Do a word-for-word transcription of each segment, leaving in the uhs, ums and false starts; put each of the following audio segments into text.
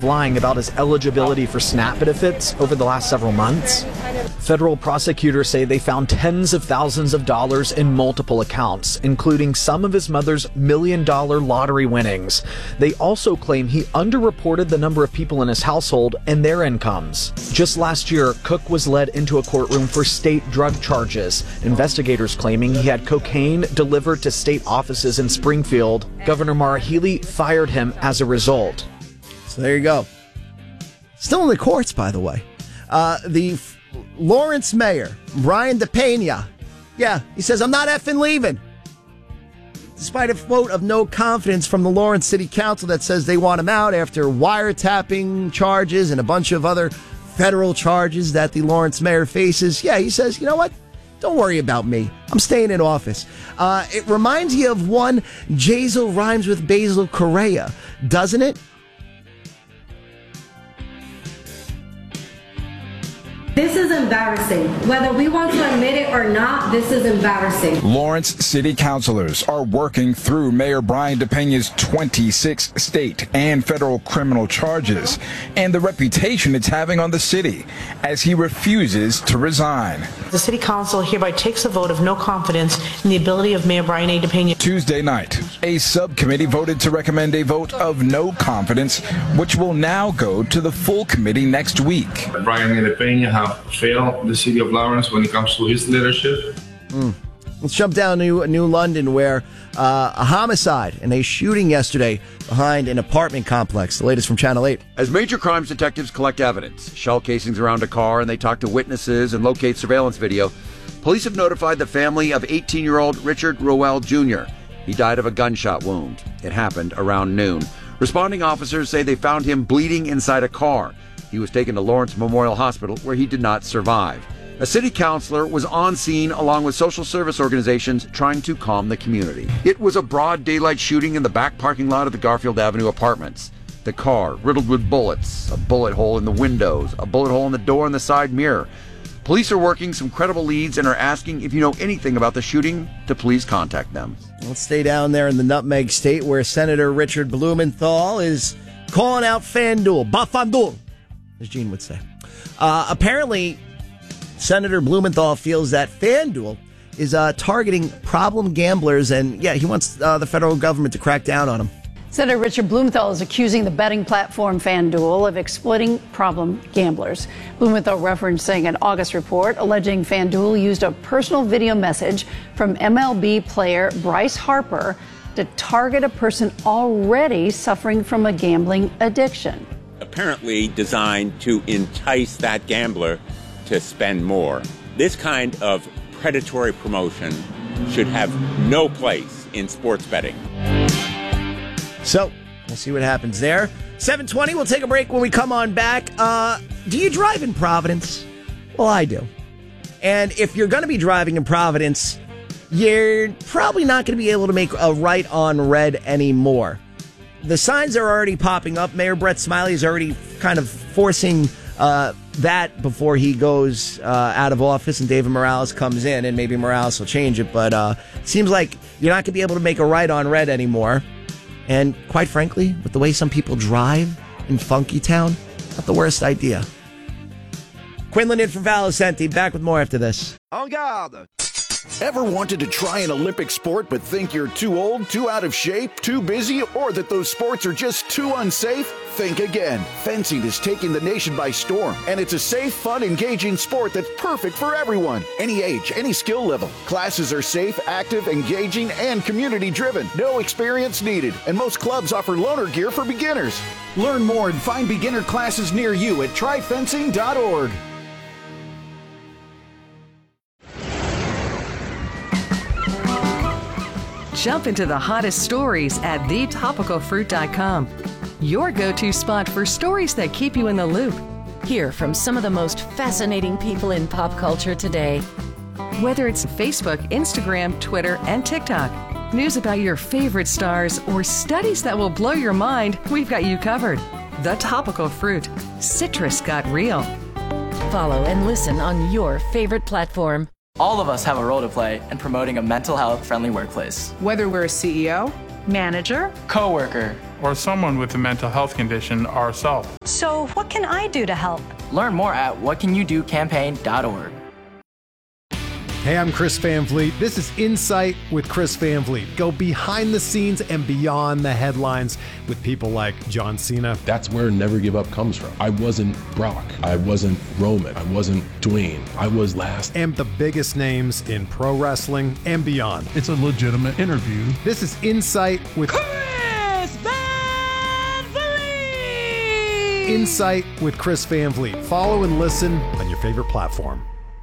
lying about his eligibility for SNAP benefits over the last several months. Federal prosecutors say they found tens of thousands of dollars in multiple accounts, including some of his mother's million-dollar lottery winnings. They also claim he underreported the number of people in his household and their incomes. Just last year, Cook was led into a courtroom for state drug charges. Investigators claiming he had cocaine delivered to state offices in Springfield. Governor Maura Healey fired him as a result. So there you go. Still in the courts, by the way. Uh, the F- Lawrence mayor, Brian DePena, yeah, he says, I'm not effing leaving. Despite a vote of no confidence from the Lawrence City Council that says they want him out after wiretapping charges and a bunch of other federal charges that the Lawrence mayor faces. Yeah, he says, you know what? Don't worry about me. I'm staying in office. Uh, it reminds you of one Jazel rhymes with Basil Correa, doesn't it? This is embarrassing. Whether we want to admit it or not, this is embarrassing. Lawrence City councilors are working through Mayor Brian DePena's twenty-six state and federal criminal charges and the reputation it's having on the city as he refuses to resign. The City Council hereby takes a vote of no confidence in the ability of Mayor Brian A. DePena. Tuesday night, a subcommittee voted to recommend a vote of no confidence, which will now go to the full committee next week. Brian A. DePena have failed the city of Lawrence when it comes to his leadership. Mm. Let's jump down to New London, where uh, a homicide and a shooting yesterday behind an apartment complex. The latest from Channel eight. As major crimes detectives collect evidence, shell casings around a car, and they talk to witnesses and locate surveillance video, police have notified the family of eighteen-year-old Richard Rowell Junior He died of a gunshot wound. It happened around noon. Responding officers say they found him bleeding inside a car. He was taken to Lawrence Memorial Hospital, where he did not survive. A city councilor was on scene along with social service organizations trying to calm the community. It was a broad daylight shooting in the back parking lot of the Garfield Avenue apartments. The car riddled with bullets, a bullet hole in the windows, a bullet hole in the door and the side mirror. Police are working some credible leads and are asking if you know anything about the shooting to please contact them. Let's stay down there in the Nutmeg State, where Senator Richard Blumenthal is calling out FanDuel. Bafandul, as Gene would say. Uh, apparently, Senator Blumenthal feels that FanDuel is uh, targeting problem gamblers, and yeah, he wants uh, the federal government to crack down on them. Senator Richard Blumenthal is accusing the betting platform FanDuel of exploiting problem gamblers. Blumenthal referencing an August report alleging FanDuel used a personal video message from M L B player Bryce Harper to target a person already suffering from a gambling addiction. Apparently designed to entice that gambler to spend more. This kind of predatory promotion should have no place in sports betting. So, we'll see what happens there. seven twenty, we'll take a break. When we come on back, uh, do you drive in Providence? Well, I do. And if you're going to be driving in Providence, you're probably not going to be able to make a right on red anymore. The signs are already popping up. Mayor Brett Smiley is already kind of forcing uh, that before he goes uh, out of office and David Morales comes in, and maybe Morales will change it. But uh, it seems like you're not going to be able to make a right on red anymore. And quite frankly, with the way some people drive in Funky Town, not the worst idea. Quinlan in from Valicenti, back with more after this. En garde! Ever wanted to try an Olympic sport but think you're too old, too out of shape, too busy, or that those sports are just too unsafe? Think again. Fencing is taking the nation by storm, and it's a safe, fun, engaging sport that's perfect for everyone. Any age, any skill level. Classes are safe, active, engaging, and community-driven. No experience needed, and most clubs offer loaner gear for beginners. Learn more and find beginner classes near you at try fencing dot org. Jump into the hottest stories at the topical fruit dot com. Your go-to spot for stories that keep you in the loop. Hear from some of the most fascinating people in pop culture today. Whether it's Facebook, Instagram, Twitter, and TikTok, news about your favorite stars, or studies that will blow your mind, we've got you covered. The Topical Fruit. Citrus got real. Follow and listen on your favorite platform. All of us have a role to play in promoting a mental health friendly workplace. Whether we're a C E O, manager, coworker, or someone with a mental health condition ourselves. So what can I do to help? Learn more at what can you do campaign dot org. Hey, I'm Chris Van Vliet. This is Insight with Chris Van Vliet. Go behind the scenes and beyond the headlines with people like John Cena. That's where Never Give Up comes from. I wasn't Brock. I wasn't Roman. I wasn't Dwayne. I was last. And the biggest names in pro wrestling and beyond. It's a legitimate interview. This is Insight with Chris Van Vliet. Insight with Chris Van Vliet. Follow and listen on your favorite platform.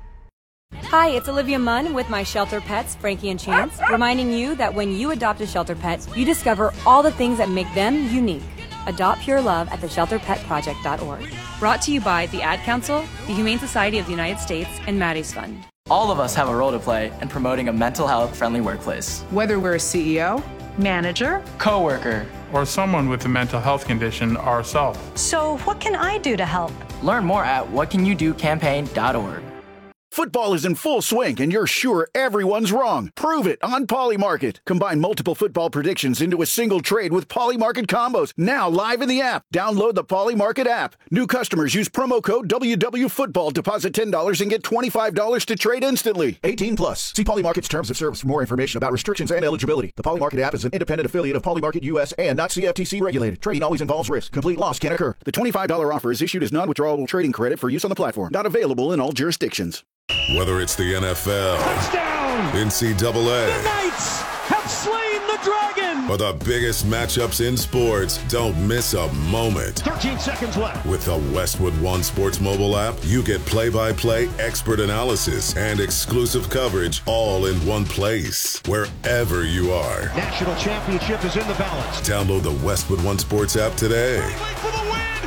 Hi, it's Olivia Munn with my shelter pets, Frankie and Chance, reminding you that when you adopt a shelter pet, you discover all the things that make them unique. Adopt pure love at the shelter pet project dot org. Brought to you by the Ad Council, the Humane Society of the United States, and Maddie's Fund. All of us have a role to play in promoting a mental health friendly workplace. Whether we're a C E O, manager, coworker, or someone with a mental health condition ourselves. So what can I do to help? Learn more at what can you do campaign dot org. Football is in full swing, and you're sure everyone's wrong. Prove it on Polymarket. Combine multiple football predictions into a single trade with Polymarket combos. Now live in the app. Download the Polymarket app. New customers use promo code W W Football. Deposit ten dollars and get twenty-five dollars to trade instantly. eighteen plus. See Polymarket's terms of service for more information about restrictions and eligibility. The Polymarket app is an independent affiliate of Polymarket U S and not C F T C regulated. Trading always involves risk. Complete loss can occur. The twenty-five dollars offer is issued as non-withdrawable trading credit for use on the platform. Not available in all jurisdictions. Whether it's the N F L, touchdown, N C double A, the Knights have slain the dragon, or the biggest matchups in sports, don't miss a moment. thirteen seconds left. With the Westwood One Sports mobile app, you get play-by-play expert analysis and exclusive coverage all in one place, wherever you are. National championship is in the balance. Download the Westwood One Sports app today. For the win.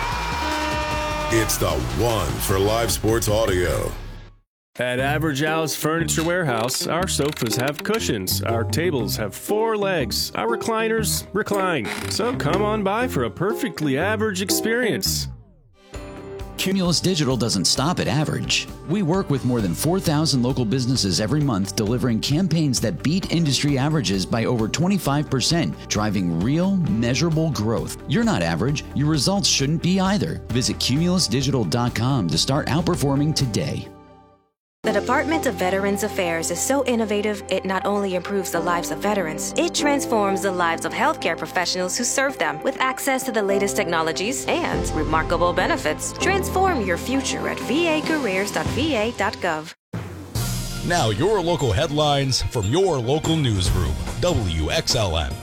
Yeah! It's the one for live sports audio. At Average Al's Furniture Warehouse, our sofas have cushions, our tables have four legs, our recliners recline. So come on by for a perfectly average experience. Cumulus Digital doesn't stop at average. We work with more than four thousand local businesses every month, delivering campaigns that beat industry averages by over twenty-five percent, driving real, measurable growth. You're not average. Your results shouldn't be either. Visit cumulus digital dot com to start outperforming today. The Department of Veterans Affairs is so innovative, it not only improves the lives of veterans, it transforms the lives of healthcare professionals who serve them with access to the latest technologies and remarkable benefits. Transform your future at v a careers dot v a dot gov. Now your local headlines from your local newsroom, W X L M.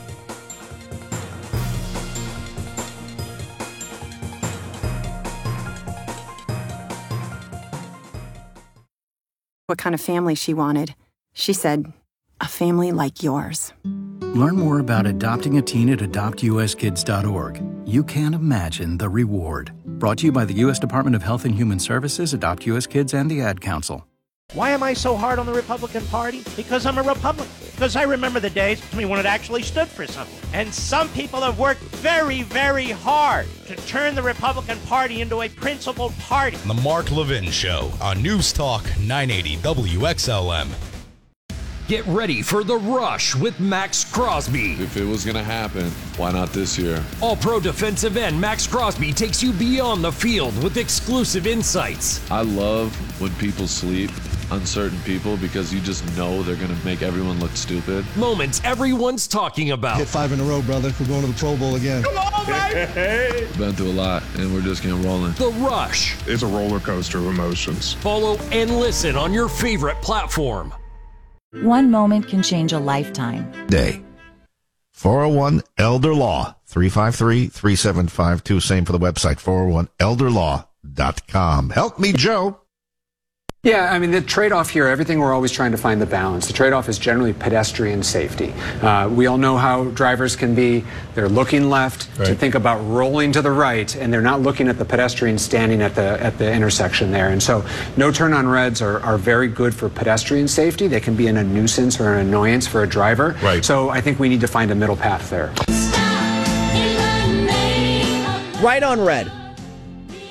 What kind of family she wanted. She said, a family like yours. Learn more about adopting a teen at adopt u s kids dot org. You can't imagine the reward. Brought to you by the U S Department of Health and Human Services, Adopt U S Kids, and the Ad Council. Why am I so hard on the Republican Party? Because I'm a Republican. Because I remember the days when it actually stood for something. And some people have worked very, very hard to turn the Republican Party into a principled party. The Mark Levin Show on News Talk nine eighty W X L M. Get ready for The Rush with Max Crosby. If it was going to happen, why not this year? All-pro defensive end Max Crosby takes you beyond the field with exclusive insights. I love when people sleep, uncertain people, because you just know they're going to make everyone look stupid. Moments everyone's talking about. Hit five in a row, brother. We're going to the Pro Bowl again. Come on, baby! Been through a lot, and we're just getting rolling. The Rush. It's a roller coaster of emotions. Follow and listen on your favorite platform. One moment can change a lifetime. Day. four oh one Elder Law, three five three, three seven five two. Same for the website, four oh one elder law dot com. Help me, Joe. Yeah, I mean, the trade-off here, everything we're always trying to find the balance. The trade-off is generally pedestrian safety. Uh, we all know how drivers can be. They're looking left right. to think about rolling to the right, and they're not looking at the pedestrian standing at the at the intersection there. And so no turn-on reds are, are very good for pedestrian safety. They can be an, a nuisance or an annoyance for a driver. Right. So I think we need to find a middle path there. Right on red.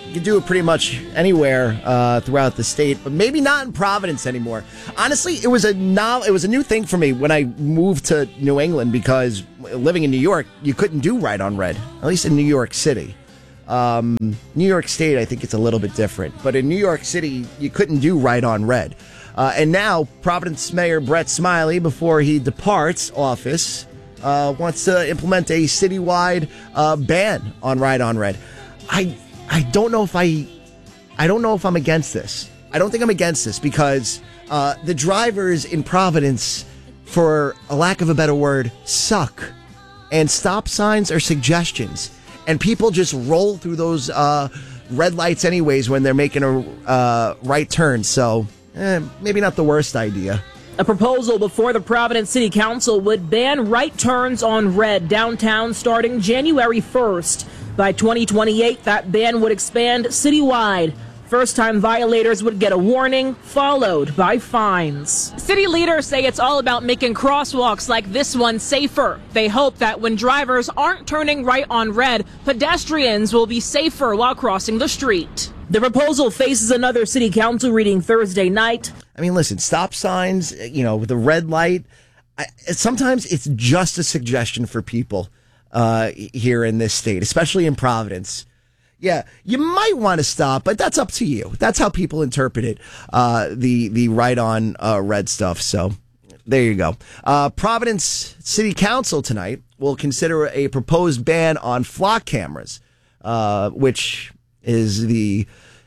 You can do it pretty much anywhere uh, throughout the state, but maybe not in Providence anymore. Honestly, it was a no, it was a new thing for me when I moved to New England, because living in New York, you couldn't do right on red, at least in New York City. Um, New York State, I think it's a little bit different, but in New York City, you couldn't do right on red. Uh, and now, Providence Mayor Brett Smiley, before he departs office, uh, wants to implement a citywide uh, ban on right on red. I I don't know if I I don't know if I'm against this. I don't think I'm against this because uh, the drivers in Providence, for a lack of a better word, suck. And stop signs are suggestions. And people just roll through those uh, red lights anyways when they're making a uh, right turn. So eh, maybe not the worst idea. A proposal before the Providence City Council would ban right turns on red downtown starting January first. By twenty twenty-eight, that ban would expand citywide. First-time violators would get a warning, followed by fines. City leaders say it's all about making crosswalks like this one safer. They hope that when drivers aren't turning right on red, pedestrians will be safer while crossing the street. The proposal faces another city council reading Thursday night. I mean, listen, stop signs, you know, with the red light, I, sometimes it's just a suggestion for people uh, here in this state, especially in Providence. Yeah, you might want to stop, but that's up to you. That's how people interpret it, uh, the the right on uh, red stuff. So there you go. Uh, Providence City Council tonight will consider a proposed ban on flock cameras, uh, which is the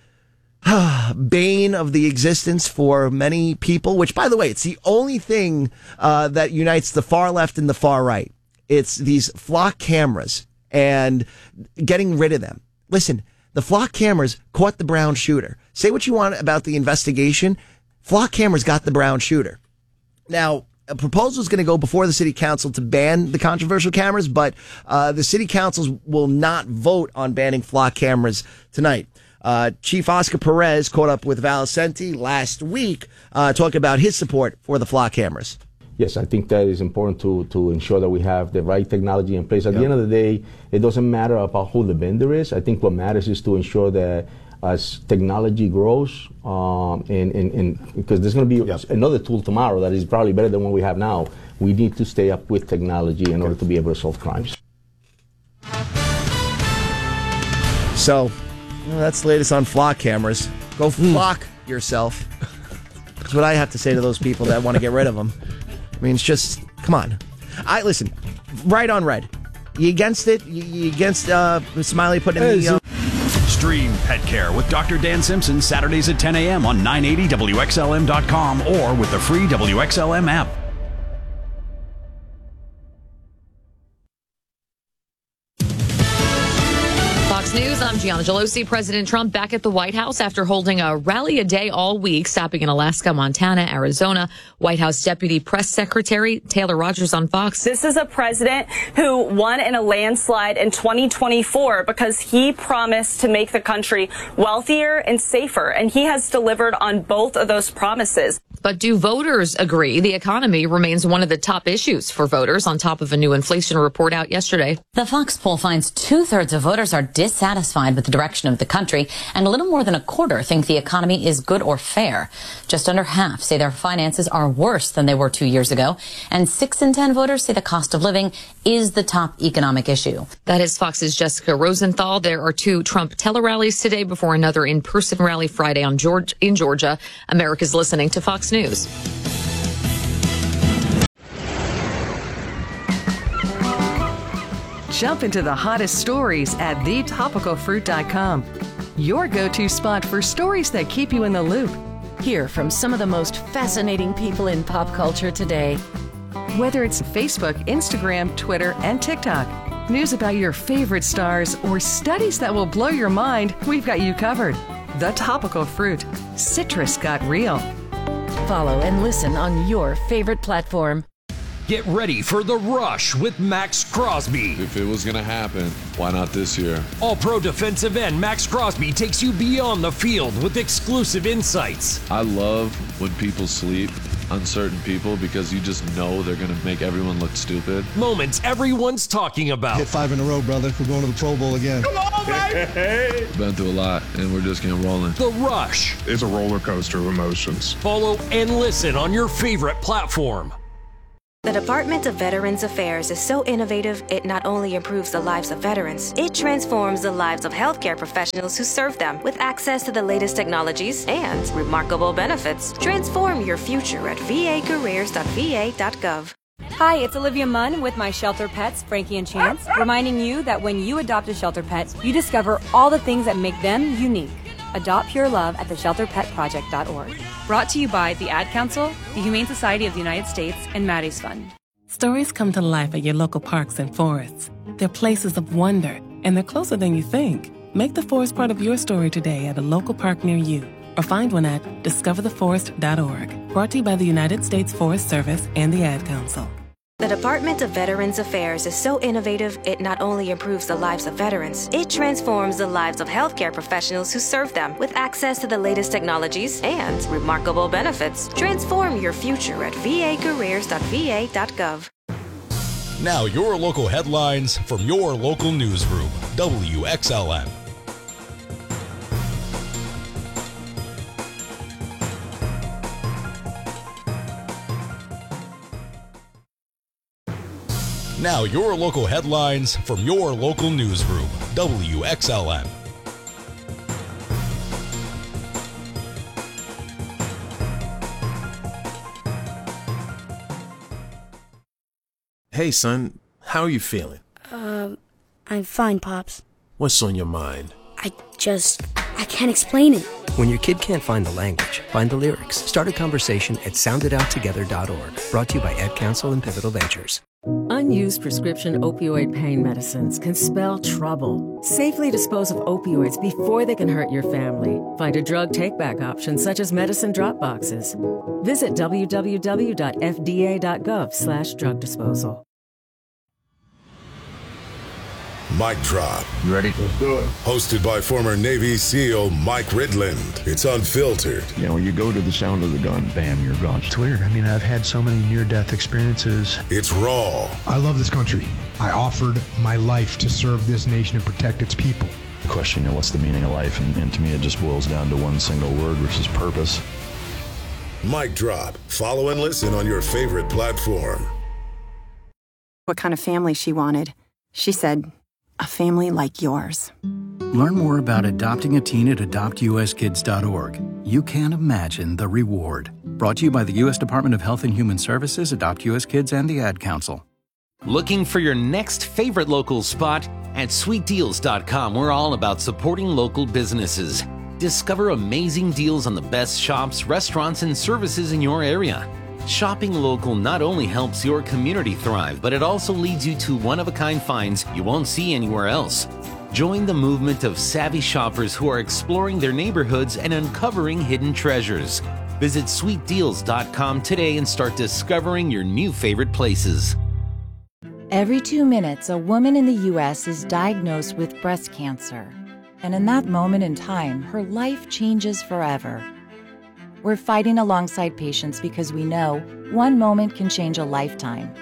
uh, bane of the existence for many people, which, by the way, it's the only thing uh, that unites the far left and the far right. It's these flock cameras and getting rid of them. Listen, the flock cameras caught the brown shooter. Say what you want about the investigation. Flock cameras got the brown shooter. Now, a proposal is going to go before the city council to ban the controversial cameras, but uh, the city councils will not vote on banning flock cameras tonight. Uh, Chief Oscar Perez caught up with Valicenti last week, uh, talking about his support for the flock cameras. Yes, I think that is important to, to ensure that we have the right technology in place. At yep. the end of the day, it doesn't matter about who the vendor is. I think what matters is to ensure that as technology grows, um, and, and, and because there's going to be yep. another tool tomorrow that is probably better than what we have now, we need to stay up with technology in order to be able to solve crimes. So, well, that's the latest on flock cameras. Go flock mm. yourself. That's what I have to say to those people that want to get rid of them. I mean, it's just, come on. I listen, right on red. You against it? You, you against uh, Smiley putting in the... Uh... Stream Pet Care with Doctor Dan Simpson Saturdays at ten a.m. on nine eighty W X L M dot com or with the free W X L M app. Fox News, I'm Gianna Gelosi. President Trump back at the White House after holding a rally a day all week, stopping in Alaska, Montana, Arizona. White House Deputy Press Secretary Taylor Rogers on Fox. This is a president who won in a landslide in twenty twenty-four because he promised to make the country wealthier and safer, and he has delivered on both of those promises. But do voters agree? The economy remains one of the top issues for voters on top of a new inflation report out yesterday. The Fox poll finds two-thirds of voters are dissatisfied with the direction of the country, and a little more than a quarter think the economy is good or fair. Just under half say their finances are worse than they were two years ago, and six in ten voters say the cost of living is the top economic issue. That is Fox's Jessica Rosenthal. There are two Trump tele-rallies today before another in-person rally Friday on Georgia, in Georgia. America's listening to Fox News. Jump into the hottest stories at the topical fruit dot com. Your go-to spot for stories that keep you in the loop. Hear from some of the most fascinating people in pop culture today. Whether it's Facebook, Instagram, Twitter, and TikTok, news about your favorite stars, or studies that will blow your mind, we've got you covered. The Topical Fruit. Citrus got real. Follow and listen on your favorite platform. Get ready for The Rush with Max Crosby. If it was going to happen, why not this year? All-Pro defensive end Max Crosby takes you beyond the field with exclusive insights. I love when people sleep uncertain people because you just know they're going to make everyone look stupid. Moments everyone's talking about. Hit five in a row, brother. We're going to the Pro Bowl again. Come on, baby! Been through a lot, and we're just getting rolling. The Rush. It's a roller coaster of emotions. Follow and listen on your favorite platform. The Department of Veterans Affairs is so innovative, it not only improves the lives of veterans, it transforms the lives of healthcare professionals who serve them with access to the latest technologies and remarkable benefits. Transform your future at v a careers dot v a dot gov. Hi, it's Olivia Munn with my shelter pets, Frankie and Chance, reminding you that when you adopt a shelter pet, you discover all the things that make them unique. Adopt Pure Love at the shelter pet project dot org. Brought to you by the Ad Council, the Humane Society of the United States, and Maddie's Fund. Stories come to life at your local parks and forests. They're places of wonder, and they're closer than you think. Make the forest part of your story today at a local park near you, or find one at discover the forest dot org. Brought to you by the United States Forest Service and the Ad Council. The Department of Veterans Affairs is so innovative, it not only improves the lives of veterans, it transforms the lives of healthcare professionals who serve them with access to the latest technologies and remarkable benefits. Transform your future at v a careers dot v a dot gov. Now, your local headlines from your local newsroom, W X L M. Now, your local headlines from your local newsroom, W X L M. Hey, son, how are you feeling? Uh, I'm fine, Pops. What's on your mind? I just, I can't explain it. When your kid can't find the language, find the lyrics. Start a conversation at sound it out together dot org. Brought to you by Ad Council and Pivotal Ventures. Unused prescription opioid pain medicines can spell trouble. Safely dispose of opioids before they can hurt your family. Find a drug take-back option such as medicine drop boxes. Visit w w w dot f d a dot gov slash drug disposal. Mic Drop. You ready? Let's do it. Hosted by former Navy SEAL Mike Ridland. It's unfiltered. You know, when you go to the sound of the gun, bam, you're gone. It's weird. I mean, I've had so many near-death experiences. It's raw. I love this country. I offered my life to serve this nation and protect its people. The question, you know, what's the meaning of life? And, and to me, it just boils down to one single word, which is purpose. Mic Drop. Follow and listen on your favorite platform. What kind of family she wanted. She said, a family like yours. Learn more about adopting a teen at adopt u s kids dot org. You can't imagine the reward. Brought to you by the U S Department of Health and Human Services, Adopt U S Kids, and the Ad Council. Looking for your next favorite local spot? At sweet deals dot com, we're all about supporting local businesses. Discover amazing deals on the best shops, restaurants, and services in your area. Shopping local not only helps your community thrive, but it also leads you to one-of-a-kind finds you won't see anywhere else. Join the movement of savvy shoppers who are exploring their neighborhoods and uncovering hidden treasures. Visit sweet deals dot com today and start discovering your new favorite places. Every two minutes, a woman in the U S is diagnosed with breast cancer. And in that moment in time, her life changes forever. We're fighting alongside patients because we know one moment can change a lifetime.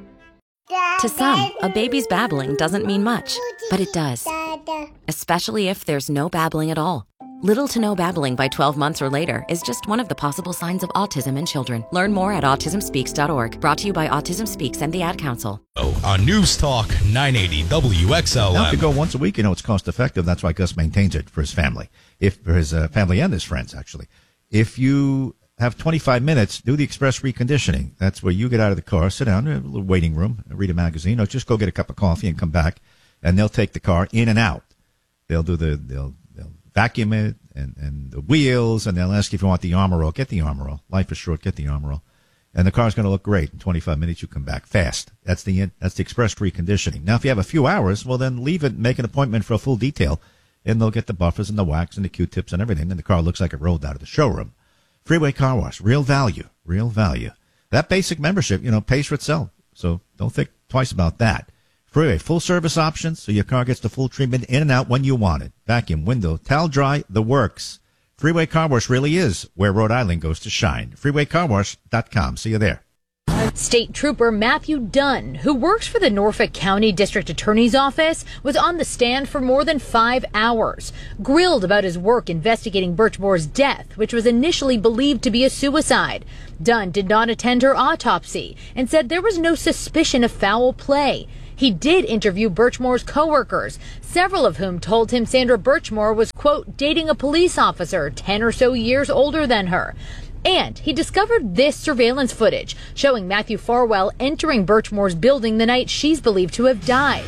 To some, a baby's babbling doesn't mean much, but it does. Especially if there's no babbling at all. Little to no babbling by twelve months or later is just one of the possible signs of autism in children. Learn more at autism speaks dot org. Brought to you by Autism Speaks and the Ad Council. Oh, on News Talk nine eighty W X L M. Now, if you go once a week, you know it's cost effective. That's why Gus maintains it for his family, if for his uh, family and his friends, actually. If you have twenty-five minutes, do the express reconditioning. That's where you get out of the car, sit down in a little waiting room, read a magazine, or just go get a cup of coffee and come back, and they'll take the car in and out. They'll do the they'll they'll vacuum it and, and the wheels, and they'll ask you if you want the armor roll. Get the armor roll. Life is short. Get the armor roll, and the car's going to look great. In twenty-five minutes, you come back fast. That's the that's the express reconditioning. Now, if you have a few hours, well, then leave it and make an appointment for a full detail. And they'll get the buffers and the wax and the Q-tips and everything, and the car looks like it rolled out of the showroom. Freeway Car Wash, real value, real value. That basic membership, you know, pays for itself, so don't think twice about that. Freeway, full-service options, so your car gets the full treatment in and out when you want it. Vacuum, window, towel dry, the works. Freeway Car Wash really is where Rhode Island goes to shine. freeway car wash dot com. See you there. State Trooper Matthew Dunn, who works for the Norfolk County District Attorney's Office, was on the stand for more than five hours, grilled about his work investigating Birchmore's death, which was initially believed to be a suicide. Dunn did not attend her autopsy and said there was no suspicion of foul play. He did interview Birchmore's coworkers, several of whom told him Sandra Birchmore was, quote, dating a police officer ten or so years older than her. And he discovered this surveillance footage showing Matthew Farwell entering Birchmore's building the night she's believed to have died.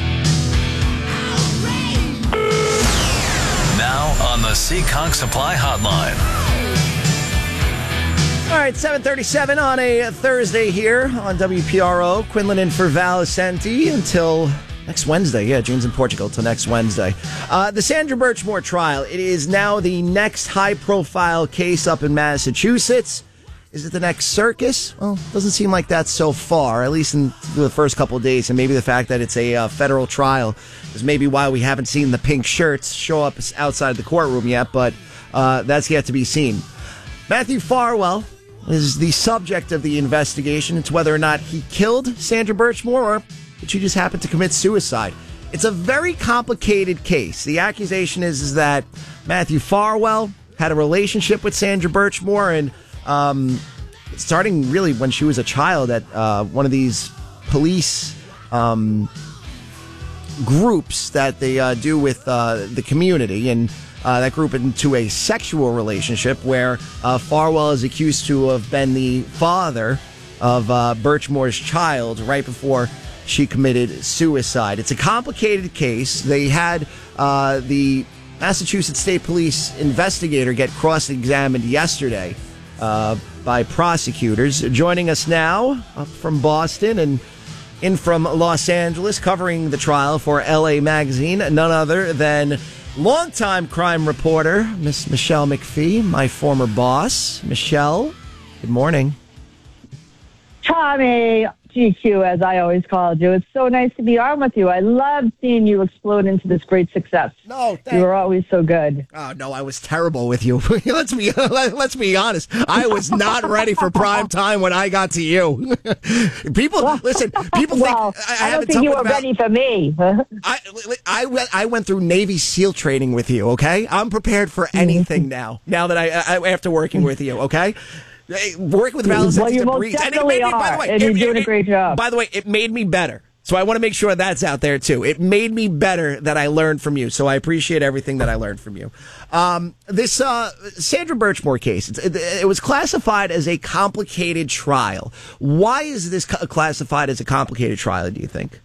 Now on the Seekonk Supply Hotline. All right, seven thirty-seven on a Thursday here on W P R O. Quinlan in for Val Ascenti until next Wednesday. Yeah, Jane's in Portugal till next Wednesday. Uh, the Sandra Birchmore trial. It is now the next high-profile case up in Massachusetts. Is it the next circus? Well, doesn't seem like that so far, at least in the first couple of days. And maybe the fact that it's a uh, federal trial is maybe why we haven't seen the pink shirts show up outside the courtroom yet, but uh, that's yet to be seen. Matthew Farwell is the subject of the investigation. It's whether or not he killed Sandra Birchmore or did she just happen to commit suicide. It's a very complicated case. The accusation is, is that Matthew Farwell had a relationship with Sandra Birchmore, and um, starting really when she was a child at uh, one of these police um, groups that they uh, do with uh, the community, and uh, that group into a sexual relationship where uh, Farwell is accused to have been the father of uh, Birchmore's child right before she committed suicide. It's a complicated case. They had uh, the Massachusetts State Police investigator get cross-examined yesterday uh, by prosecutors. Joining us now up from Boston and in from Los Angeles, covering the trial for L A Magazine, none other than longtime crime reporter, Miss Michelle McPhee, my former boss. Michelle, good morning. Tommy, G Q, as I always called you. It's so nice to be on with you. I love seeing you explode into this great success. No, thank you were always so good. Oh no, I was terrible with you. let's be let's be honest. I was not ready for prime time when I got to you. People listen. People well, think I, I, I don't think you were about, ready for me. I, I went I went through Navy SEAL training with you. Okay, I'm prepared for anything now. Now that I, I after working with you. Okay. Working with Val Ascenti. Well, you most definitely me, are, by the way, and it, you're doing it, a great job. By the way, it made me better. So I want to make sure that's out there, too. It made me better that I learned from you. So I appreciate everything that I learned from you. Um, this uh, Sandra Birchmore case, it, it was classified as a complicated trial. Why is this classified as a complicated trial, do you think?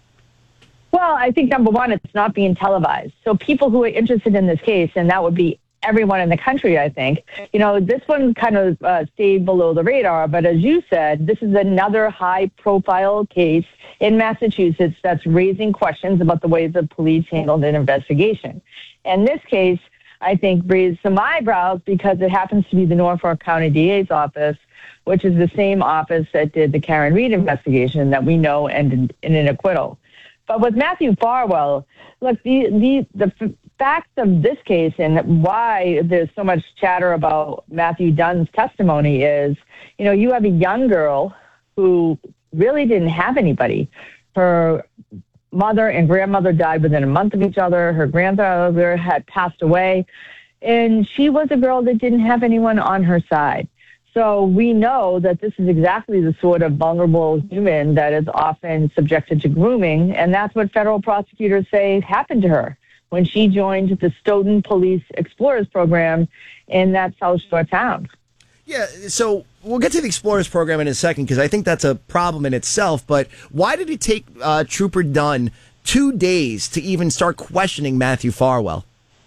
Well, I think, number one, it's not being televised. So people who are interested in this case, and that would be everyone in the country, I think. You know, this one kind of uh, stayed below the radar, but as you said, this is another high-profile case in Massachusetts that's raising questions about the way the police handled an investigation. And this case, I think, raised some eyebrows because it happens to be the Norfolk County D A's office, which is the same office that did the Karen Reed investigation that we know ended in an acquittal. But with Matthew Farwell, look, the the the facts of this case and why there's so much chatter about Matthew Dunn's testimony is, you know, you have a young girl who really didn't have anybody. Her mother and grandmother died within a month of each other. Her grandfather had passed away, and she was a girl that didn't have anyone on her side. So we know that this is exactly the sort of vulnerable human that is often subjected to grooming, and that's what federal prosecutors say happened to her when she joined the Stoughton Police Explorers Program in that South Shore town. Yeah, so we'll get to the Explorers Program in a second because I think that's a problem in itself, but why did it take uh, Trooper Dunn two days to even start questioning Matthew Farwell?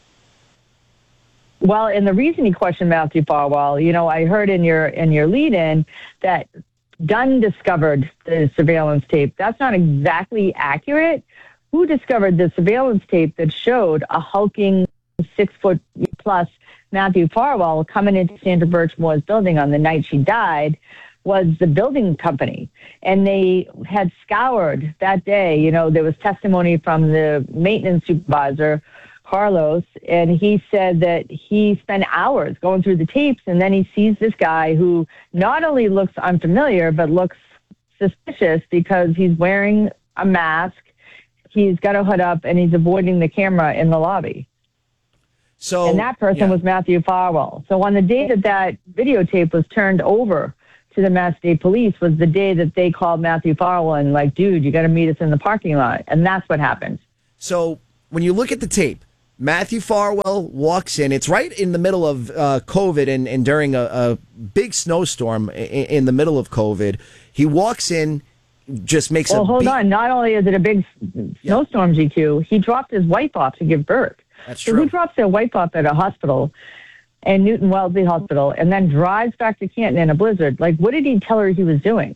Well, and the reason he questioned Matthew Farwell, you know, I heard in your in your lead-in that Dunn discovered the surveillance tape. That's not exactly accurate. Who discovered the surveillance tape that showed a hulking six-foot-plus Matthew Farwell coming into Sandra Birchmore's building on the night she died was the building company. And they had scoured that day. You know, there was testimony from the maintenance supervisor Carlos, and he said that he spent hours going through the tapes, and then he sees this guy who not only looks unfamiliar, but looks suspicious because he's wearing a mask, he's got a hood up, and he's avoiding the camera in the lobby. So, and that person yeah. was Matthew Farwell. So on the day that that videotape was turned over to the Mass State Police was the day that they called Matthew Farwell and like, dude, you got to meet us in the parking lot. And that's what happened. So when you look at the tape, Matthew Farwell walks in. It's right in the middle of uh, COVID and, and during a, a big snowstorm in, in the middle of COVID. He walks in, just makes well, a... Well, hold beat. on. Not only is it a big snowstorm, G Q, he dropped his wife off to give birth. That's so true. Who drops their wife off at a hospital, and Newton Wellesley Hospital, and then drives back to Canton in a blizzard? Like, what did he tell her he was doing?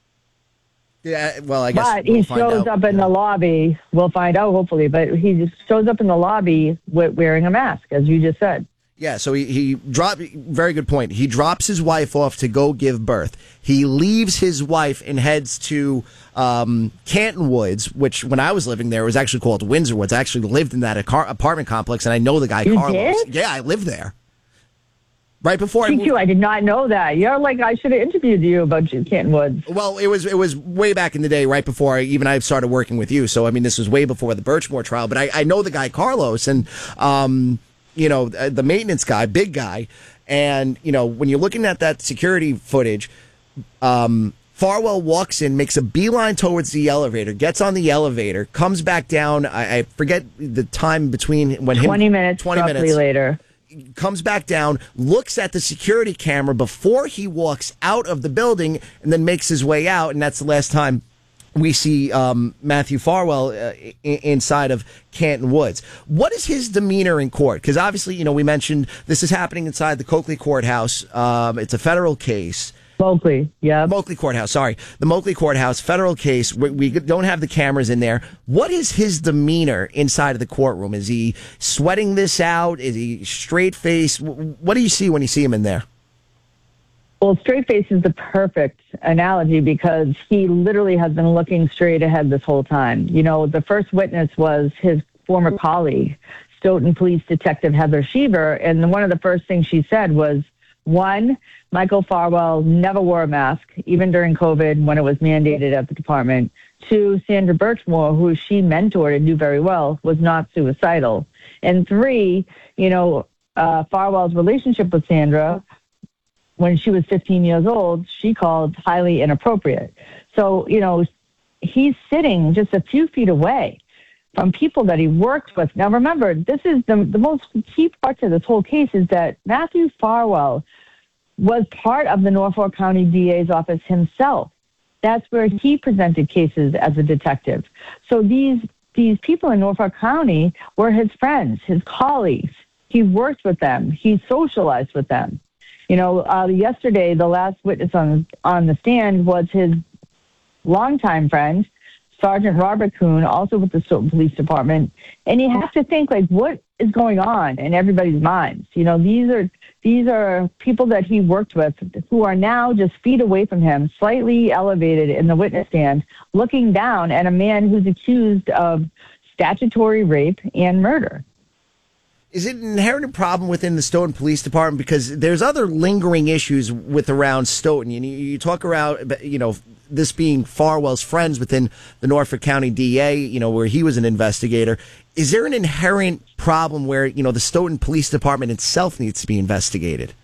Yeah, well, I guess But we'll he find shows out. up in the lobby. We'll find out, hopefully. But he just shows up in the lobby with, wearing a mask, as you just said. Yeah, so he, he dropped, very good point. He drops his wife off to go give birth. He leaves his wife and heads to um, Canton Woods, which when I was living there, it was actually called Windsor Woods. I actually lived in that acar- apartment complex, and I know the guy You Carlos. did? Yeah, I lived there. Right before I G moved. Q, I did not know that. You're like, I should have interviewed you about Canton Woods. Well, it was it was way back in the day, right before I, even I started working with you. So, I mean, this was way before the Birchmore trial. But I, I know the guy Carlos, and, um, you know, the maintenance guy, big guy. And, you know, when you're looking at that security footage, um, Farwell walks in, makes a beeline towards the elevator, gets on the elevator, comes back down. I, I forget the time between when him... twenty minutes, twenty roughly minutes later. Comes back down, looks at the security camera before he walks out of the building, and then makes his way out. And that's the last time we see um, Matthew Farwell uh, I- inside of Canton Woods. What is his demeanor in court? Because obviously, you know, we mentioned this is happening inside the Coakley Courthouse. Um, it's a federal case. Moakley, yeah. Moakley Courthouse, sorry. The Moakley Courthouse, federal case. We, we don't have the cameras in there. What is his demeanor inside of the courtroom? Is he sweating this out? Is he straight face? What do you see when you see him in there? Well, straight face is the perfect analogy because he literally has been looking straight ahead this whole time. You know, the first witness was his former colleague, Stoughton Police Detective Heather Sheaver, and one of the first things she said was, one, Michael Farwell never wore a mask, even during COVID when it was mandated at the department. Two, Sandra Birchmore, who she mentored and knew very well, was not suicidal. And three, you know, uh, Farwell's relationship with Sandra, when she was fifteen years old, she called highly inappropriate. So, you know, he's sitting just a few feet away from people that he worked with. Now, remember, this is the, the most key part to this whole case is that Matthew Farwell was part of the Norfolk County D A's office himself. That's where he presented cases as a detective. So these these people in Norfolk County were his friends, his colleagues. He worked with them. He socialized with them. You know, uh, yesterday, the last witness on on the stand was his longtime friend, Sergeant Robert Kuhn, also with the Stoughton Police Department. And you have to think, like, what is going on in everybody's minds? You know, these are these are people that he worked with who are now just feet away from him, slightly elevated in the witness stand, looking down at a man who's accused of statutory rape and murder. Is it an inherent problem within the Stoughton Police Department? Because there's other lingering issues with around Stoughton. You, you talk around, you know, this being Farwell's friends within the Norfolk County D A, you know, where he was an investigator. Is there an inherent problem where, you know, the Stoughton Police Department itself needs to be investigated?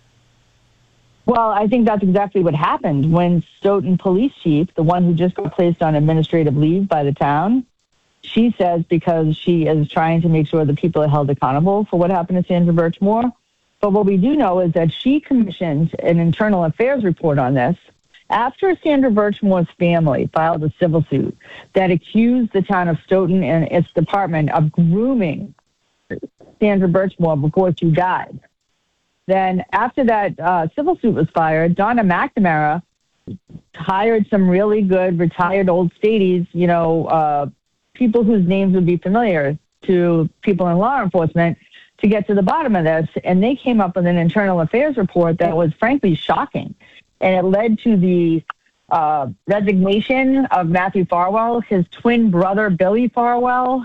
Well, I think that's exactly what happened when Stoughton Police Chief, the one who just got placed on administrative leave by the town, she says because she is trying to make sure that people are held accountable for what happened to Sandra Birchmore. But what we do know is that she commissioned an internal affairs report on this after Sandra Birchmore's family filed a civil suit that accused the town of Stoughton and its department of grooming Sandra Birchmore before she died. Then after that uh, civil suit was fired, Donna McNamara hired some really good retired old stadies, you know, uh, people whose names would be familiar to people in law enforcement to get to the bottom of this. And they came up with an internal affairs report that was frankly shocking. And it led to the uh, resignation of Matthew Farwell, his twin brother, Billy Farwell,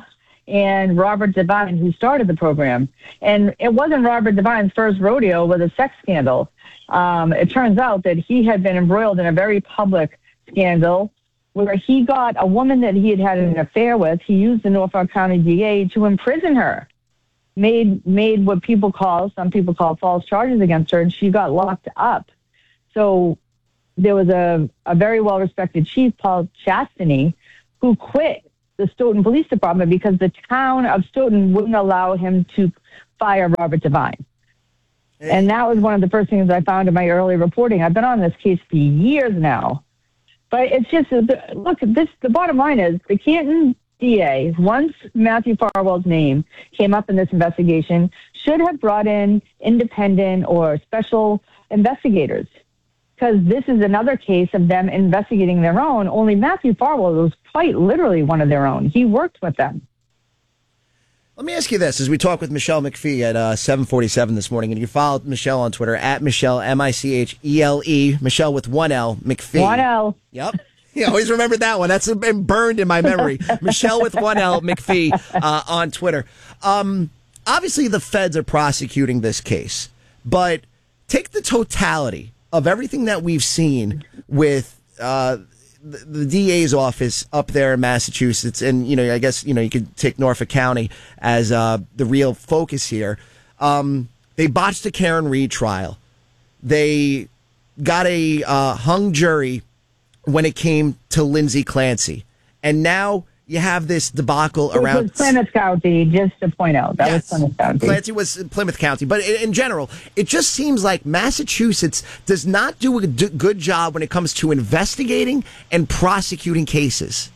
and Robert Devine, who started the program. And it wasn't Robert Devine's first rodeo with a sex scandal. Um, it turns out that he had been embroiled in a very public scandal where he got a woman that he had had an affair with. He used the Norfolk County D A to imprison her, made made what people call, some people call false charges against her, and she got locked up. So there was a, a very well-respected chief, Paul Chastany, who quit the Stoughton Police Department because the town of Stoughton wouldn't allow him to fire Robert Devine. And that was one of the first things I found in my early reporting. I've been on this case for years now. But it's just, look, this. the bottom line is the Canton D A, once Matthew Farwell's name came up in this investigation, should have brought in independent or special investigators. Because this is another case of them investigating their own, only Matthew Farwell was quite literally one of their own. He worked with them. Let me ask you this, as we talk with Michelle McPhee at uh, seven forty-seven this morning, and you follow Michelle on Twitter, at Michelle, M I C H E L E, Michelle with one L, McPhee. One L. Yep. You always remembered that one. That's been burned in my memory. Michelle with one L, McPhee, uh, on Twitter. Um, obviously, the feds are prosecuting this case, but take the totality of everything that we've seen with uh, the, the D A's office up there in Massachusetts, and you know, I guess you know you could take Norfolk County as uh, the real focus here. Um, they botched the Karen Reed trial. They got a uh, hung jury when it came to Lindsay Clancy, and now you have this debacle It around was Plymouth County, just to point out. That Yes. was Plymouth County. Clancy was Plymouth County. But in, in general, it just seems like Massachusetts does not do a d- good job when it comes to investigating and prosecuting cases.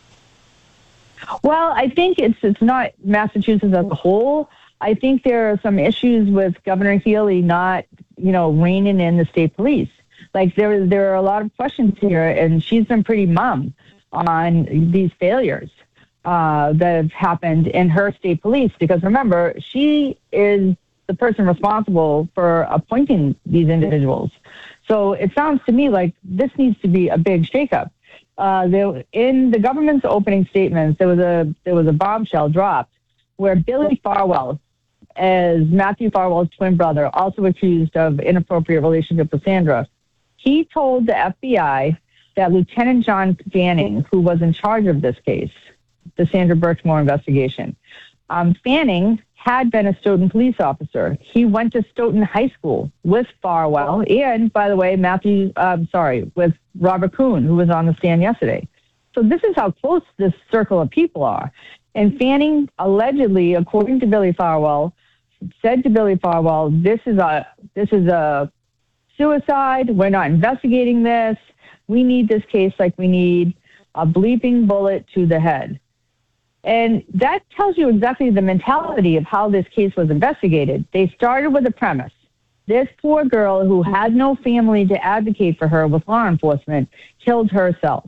Well, I think it's it's not Massachusetts as a whole. I think there are some issues with Governor Healy not, you know, reining in the state police. Like there, there are a lot of questions here, and she's been pretty mum on these failures uh, that have happened in her state police. Because remember, she is the person responsible for appointing these individuals. So it sounds to me like this needs to be a big shakeup. Uh, there, in the government's opening statements, there was a there was a bombshell dropped where Billy Farwell, as Matthew Farwell's twin brother, also accused of inappropriate relationship with Sandra, he told the F B I that Lieutenant John Fanning, who was in charge of this case, the Sandra Birchmore investigation, um, Fanning had been a Stoughton police officer. He went to Stoughton High School with Farwell and, by the way, Matthew, um, sorry, with Robert Kuhn, who was on the stand yesterday. So this is how close this circle of people are. And Fanning allegedly, according to Billy Farwell, said to Billy Farwell, this is a this is a suicide. We're not investigating this. We need this case like we need a bleeping bullet to the head. And that tells you exactly the mentality of how this case was investigated. They started with a premise. This poor girl who had no family to advocate for her with law enforcement killed herself.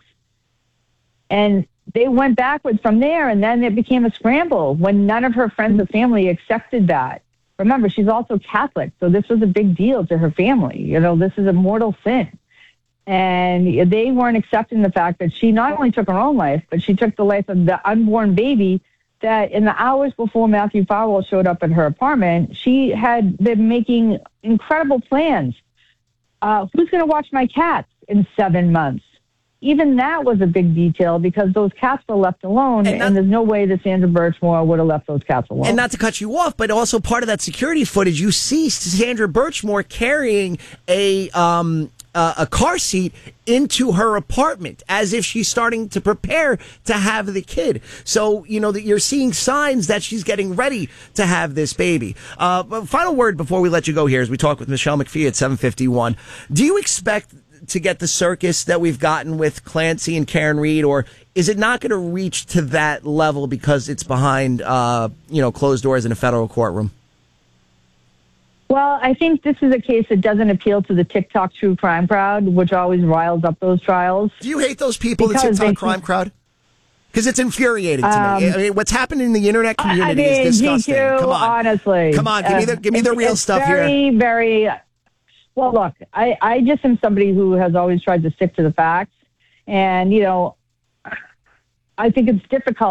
And they went backwards from there, and then it became a scramble when none of her friends or family accepted that. Remember, she's also Catholic, so this was a big deal to her family. You know, this is a mortal sin. And they weren't accepting the fact that she not only took her own life, but she took the life of the unborn baby that in the hours before Matthew Farwell showed up at her apartment, she had been making incredible plans. Uh, who's going to watch my cats in seven months? Even that was a big detail because those cats were left alone, and, not, and there's no way that Sandra Birchmore would have left those cats alone. And not to cut you off, but also part of that security footage, you see Sandra Birchmore carrying a um, uh, a car seat into her apartment as if she's starting to prepare to have the kid. So, you know, that you're seeing signs that she's getting ready to have this baby. Uh, final word before we let you go here as we talk with Michelle McPhee at seven fifty-one. Do you expect to get the circus that we've gotten with Clancy and Karen Reed, or is it not going to reach to that level because it's behind, uh, you know, closed doors in a federal courtroom? Well, I think this is a case that doesn't appeal to the TikTok true crime crowd, which always riles up those trials. Do you hate those people, the TikTok crime crowd? Because it's infuriating to um, me. I mean, what's happening in the internet community I mean, is disgusting. G Q, Come on, honestly, come on, give uh, me the give me the real it's stuff very, here. Very, very. Well, look, I, I just am somebody who has always tried to stick to the facts. And, you know, I think it's difficult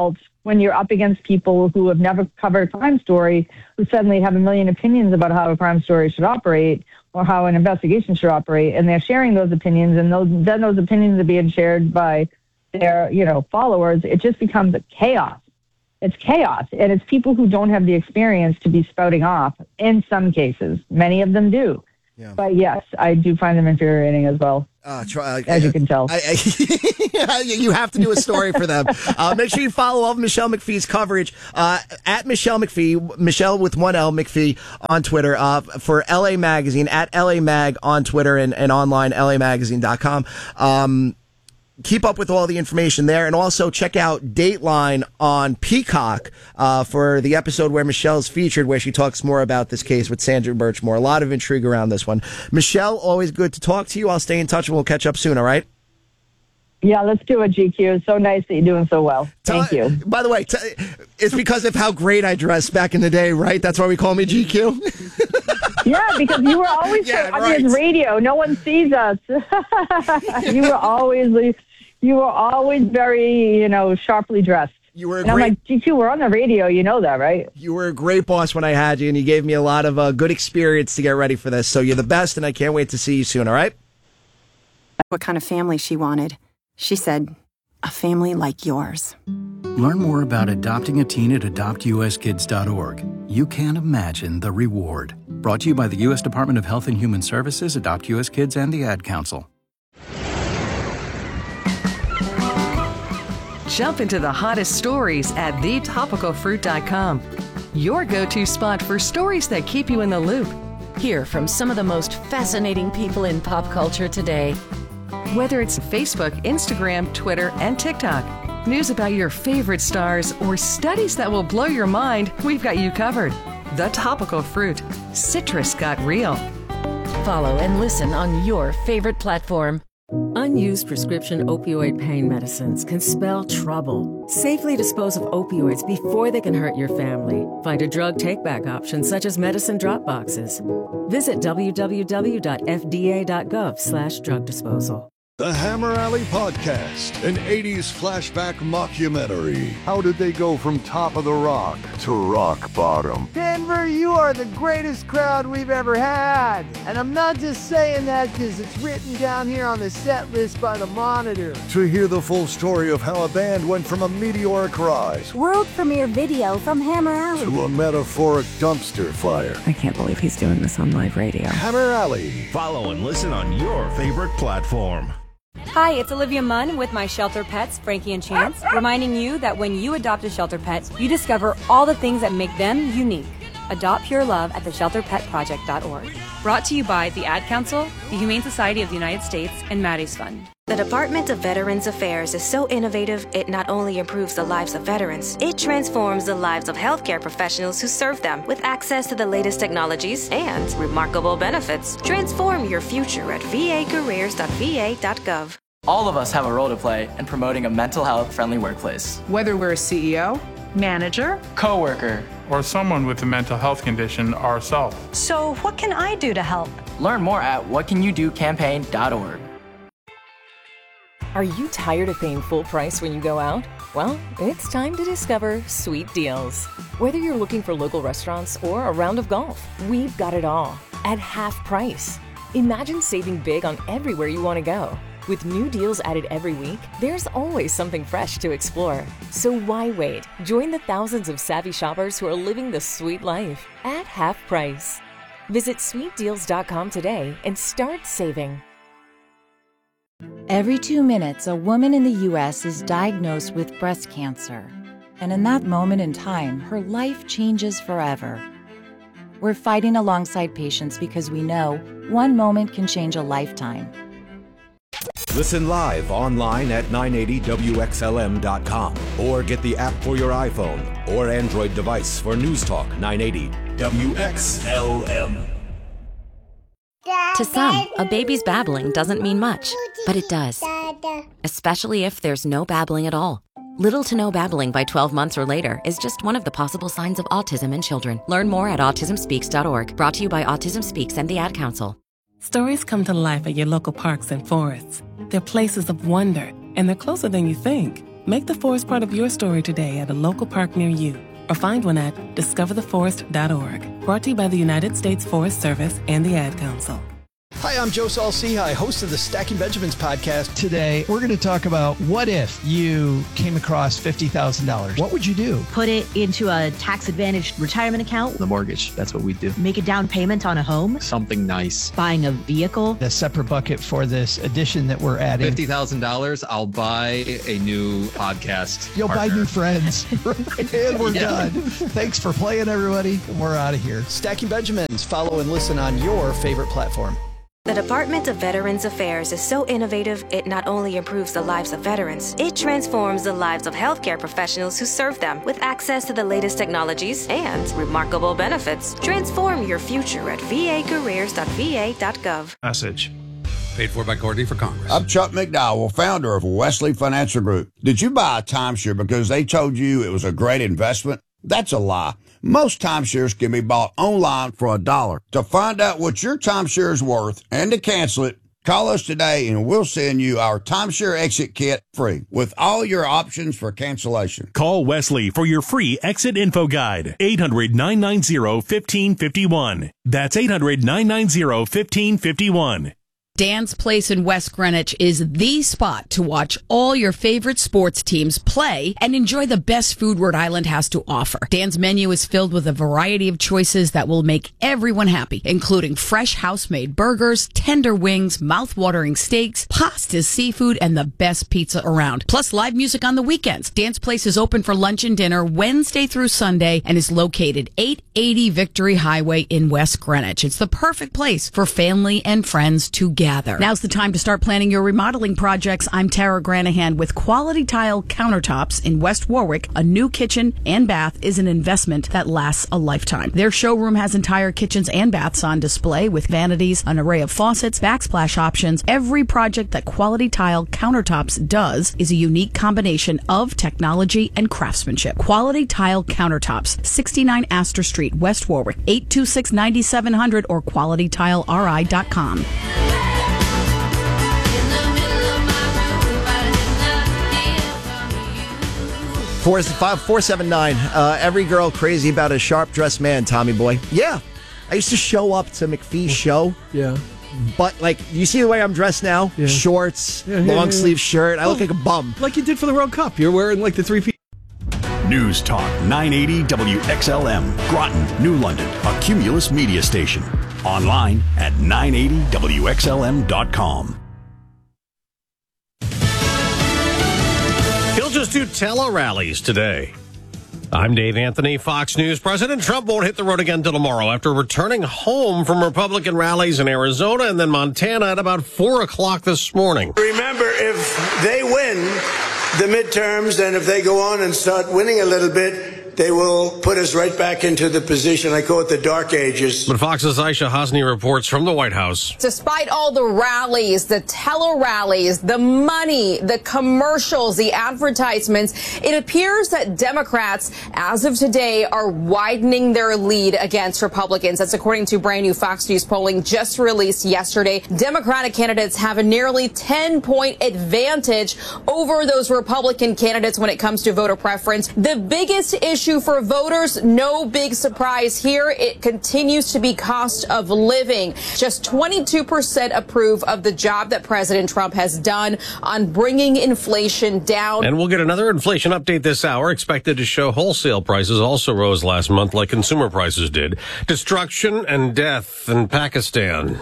when you're up against people who have never covered a crime story, who suddenly have a million opinions about how a crime story should operate or how an investigation should operate, and they're sharing those opinions, and those then those opinions are being shared by their, you know, followers. It just becomes a chaos. It's chaos, and it's people who don't have the experience to be spouting off in some cases. Many of them do. Yeah. But yes, I do find them infuriating as well. Uh, try, uh, as you can tell. I, I, you have to do a story for them. Uh, make sure you follow all of Michelle McPhee's coverage uh, at Michelle McPhee, Michelle with one L, McPhee on Twitter, uh, for L A Magazine, at L A Mag on Twitter and, and online, L A magazine dot com. Um, Keep up with all the information there, and also check out Dateline on Peacock uh, for the episode where Michelle's featured, where she talks more about this case with Sandra Birchmore. A lot of intrigue around this one. Michelle, always good to talk to you. I'll stay in touch, and we'll catch up soon, all right? Yeah, let's do it, G Q. So nice that you're doing so well. Thank Tell, you. By the way, t- it's because of how great I dressed back in the day, right? That's why we call me G Q? Yeah, because you were always yeah, on right. this radio. No one sees us. You were always you were always very, you know, sharply dressed. You were a and great, I'm like, G Q, we're on the radio. You know that, right? You were a great boss when I had you, and you gave me a lot of uh, good experience to get ready for this. So you're the best, and I can't wait to see you soon, all right? What kind of family she wanted. She said, a family like yours. Learn more about adopting a teen at adopt U S kids dot org. You can't imagine the reward. Brought to you by the U S Department of Health and Human Services, Adopt U S Kids, and the Ad Council. Jump into the hottest stories at the topical fruit dot com. Your go-to spot for stories that keep you in the loop. Hear from some of the most fascinating people in pop culture today. Whether it's Facebook, Instagram, Twitter, and TikTok, news about your favorite stars, or studies that will blow your mind, we've got you covered. The Topical Fruit. Citrus got real. Follow and listen on your favorite platform. Unused prescription opioid pain medicines can spell trouble. Safely dispose of opioids before they can hurt your family. Find a drug take-back option such as medicine drop boxes. Visit w w w dot f d a dot gov slash drug disposal. The Hammer Alley Podcast, an eighties flashback mockumentary. How did they go from top of the rock to rock bottom? Denver, you are the greatest crowd we've ever had. And I'm not just saying that because it's written down here on the set list by the Monitor. To hear the full story of how a band went from a meteoric rise, world premiere video from Hammer Alley, to a metaphoric dumpster fire. I can't believe he's doing this on live radio. Hammer Alley. Follow and listen on your favorite platform. Hi, it's Olivia Munn with my shelter pets, Frankie and Chance, reminding you that when you adopt a shelter pet, you discover all the things that make them unique. Adopt pure love at the shelter pet project dot org. Brought to you by the Ad Council, the Humane Society of the United States, and Maddie's Fund. The Department of Veterans Affairs is so innovative, it not only improves the lives of veterans, it transforms the lives of healthcare professionals who serve them with access to the latest technologies and remarkable benefits. Transform your future at v a careers dot v a dot gov. All of us have a role to play in promoting a mental health friendly workplace. Whether we're a C E O, manager, coworker, or someone with a mental health condition ourselves. So what can I do to help? Learn more at what can you do campaign dot org. Are you tired of paying full price when you go out? Well, it's time to discover Sweet Deals. Whether you're looking for local restaurants or a round of golf, we've got it all at half price. Imagine saving big on everywhere you want to go. With new deals added every week, there's always something fresh to explore. So why wait? Join the thousands of savvy shoppers who are living the sweet life at half price. Visit sweet deals dot com today and start saving. Every two minutes, a woman in the U S is diagnosed with breast cancer. And in that moment in time, her life changes forever. We're fighting alongside patients because we know one moment can change a lifetime. Listen live online at nine eighty W X L M dot com or get the app for your iPhone or Android device for News Talk nine eighty W X L M. To some, a baby's babbling doesn't mean much, but it does. Especially if there's no babbling at all. Little to no babbling by twelve months or later is just one of the possible signs of autism in children. Learn more at autism speaks dot org. Brought to you by Autism Speaks and the Ad Council. Stories come to life at your local parks and forests. They're places of wonder, and they're closer than you think. Make the forest part of your story today at a local park near you, or find one at discover the forest dot org. Brought to you by the United States Forest Service and the Ad Council. Hi, I'm Joe Saul-Sehy, host of the Stacking Benjamins podcast. Today, we're going to talk about what if you came across fifty thousand dollars. What would you do? Put it into a tax-advantaged retirement account. The mortgage, that's what we do. Make a down payment on a home. Something nice. Buying a vehicle. A separate bucket for this addition that we're adding. fifty thousand dollars, I'll buy a new podcast. You'll partner. buy new friends. And we're yeah. done. Thanks for playing, everybody. We're out of here. Stacking Benjamins. Follow and listen on your favorite platform. The Department of Veterans Affairs is so innovative, it not only improves the lives of veterans, it transforms the lives of healthcare professionals who serve them with access to the latest technologies and remarkable benefits. Transform your future at v a careers dot v a dot gov. Message. Paid for by Courtney for Congress. I'm Chuck McDowell, founder of Wesley Financial Group. Did you buy a timeshare because they told you it was a great investment? That's a lie. Most timeshares can be bought online for a dollar. To find out what your timeshare is worth and to cancel it, call us today and we'll send you our timeshare exit kit free with all your options for cancellation. Call Wesley for your free exit info guide. eight hundred, nine nine zero, one five five one. That's eight hundred, nine nine zero, one five five one. Dan's Place in West Greenwich is the spot to watch all your favorite sports teams play and enjoy the best food Rhode Island has to offer. Dan's menu is filled with a variety of choices that will make everyone happy, including fresh house-made burgers, tender wings, mouth-watering steaks, pastas, seafood, and the best pizza around. Plus live music on the weekends. Dan's Place is open for lunch and dinner Wednesday through Sunday and is located eight eighty Victory Highway in West Greenwich. It's the perfect place for family and friends to gather. Now's the time to start planning your remodeling projects. I'm Tara Granahan with Quality Tile Countertops in West Warwick. A new kitchen and bath is an investment that lasts a lifetime. Their showroom has entire kitchens and baths on display with vanities, an array of faucets, backsplash options. Every project that Quality Tile Countertops does is a unique combination of technology and craftsmanship. Quality Tile Countertops, sixty-nine Astor Street, West Warwick, eight two six, nine seven zero zero or quality tile r i dot com. four five four seven nine. Uh, every girl crazy about a sharp-dressed man, Tommy boy. Yeah. I used to show up to McPhee's show. Yeah. But, like, you see the way I'm dressed now? Yeah. Shorts, yeah, yeah, long-sleeve yeah. shirt. I well, look like a bum. Like you did for the World Cup. You're wearing, like, the three-piece. News Talk nine eighty W X L M, Groton, New London, a Cumulus media station. Online at nine eighty W X L M dot com. He'll just do tele-rallies today. I'm Dave Anthony, Fox News. President Trump won't hit the road again till tomorrow after returning home from Republican rallies in Arizona and then Montana at about four o'clock this morning. Remember, if they win the midterms and if they go on and start winning a little bit, they will put us right back into the position. I call it the dark ages. But Fox's Aisha Hosni reports from the White House. Despite all the rallies, the tele-rallies, the money, the commercials, the advertisements, it appears that Democrats, as of today, are widening their lead against Republicans. That's according to brand new Fox News polling just released yesterday. Democratic candidates have a nearly ten-point advantage over those Republican candidates when it comes to voter preference. The biggest issue for voters, no big surprise here. It continues to be cost of living. Just twenty-two percent approve of the job that President Trump has done on bringing inflation down. And we'll get another inflation update this hour, expected to show wholesale prices also rose last month like consumer prices did. Destruction and death in Pakistan.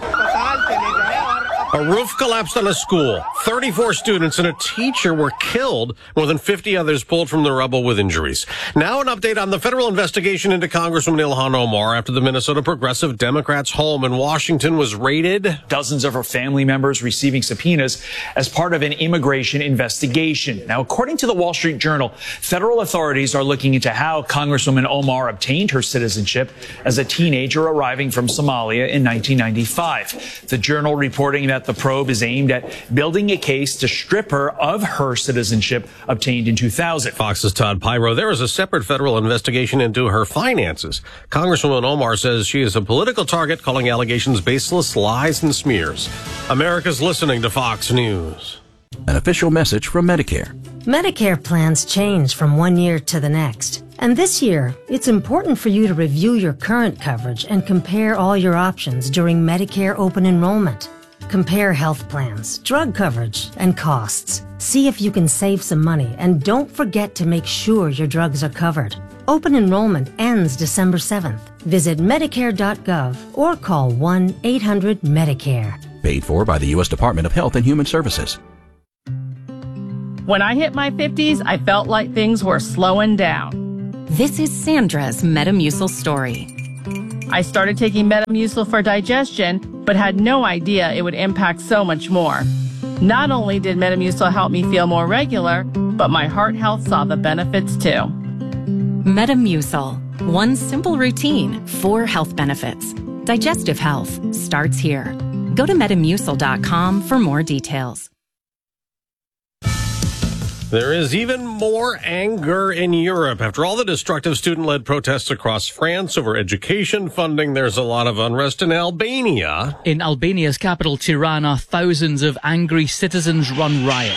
A roof collapsed on a school. thirty-four students and a teacher were killed. More than fifty others pulled from the rubble with injuries. Now an update on the federal investigation into Congresswoman Ilhan Omar after the Minnesota Progressive Democrats' home in Washington was raided. Dozens of her family members receiving subpoenas as part of an immigration investigation. Now, according to the Wall Street Journal, federal authorities are looking into how Congresswoman Omar obtained her citizenship as a teenager arriving from Somalia in nineteen ninety-five. The Journal reporting that the probe is aimed at building a case to strip her of her citizenship obtained in two thousand. Fox's Todd Pyro. There is a separate federal investigation into her finances. Congresswoman Omar says she is a political target, calling allegations baseless lies and smears. America's listening to Fox News. An official message from Medicare. Medicare plans change from one year to the next. And this year, it's important for you to review your current coverage and compare all your options during Medicare open enrollment. Compare health plans, drug coverage, and costs. See if you can save some money, and don't forget to make sure your drugs are covered. Open enrollment ends December seventh. Visit Medicare dot gov or call one eight hundred Medicare. Paid for by the U S Department of Health and Human Services. When I hit my fifties, I felt like things were slowing down. This is Sandra's Metamucil story. I started taking Metamucil for digestion, but had no idea it would impact so much more. Not only did Metamucil help me feel more regular, but my heart health saw the benefits too. Metamucil. One simple routine, four health benefits. Digestive health starts here. Go to metamucil dot com for more details. There is even more anger in Europe. After all the destructive student-led protests across France over education funding, there's a lot of unrest in Albania. In Albania's capital, Tirana, thousands of angry citizens run riot.